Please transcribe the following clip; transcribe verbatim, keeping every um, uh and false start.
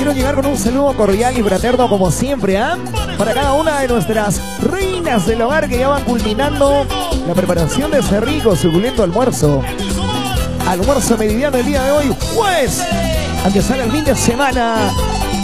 quiero llegar con un saludo cordial y fraterno como siempre, ¿ah? ¿eh? Para cada una de nuestras reinas del hogar que ya van culminando la preparación de ese rico, suculento almuerzo. Almuerzo meridiano el día de hoy, pues, antes sale el fin de semana.